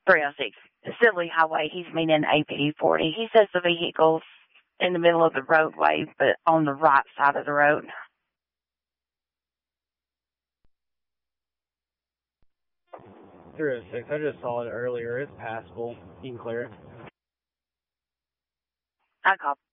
306. Sibley Highway. He's meaning APD 40. He says the vehicle's in the middle of the roadway, but on the right side of the road. Through 6. I just saw it earlier. It's passable. You can clear it. I copy.